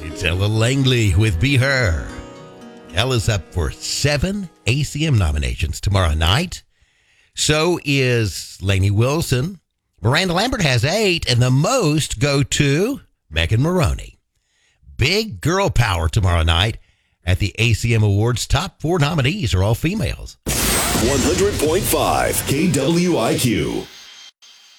It's Ella Langley with Be Her. Ella's up for 7 ACM nominations tomorrow night. So is Lainey Wilson. Miranda Lambert has 8, and the most go to Megan Maroney. Big girl power tomorrow night at the ACM Awards. Top 4 nominees are all females. 100.5 KWIQ.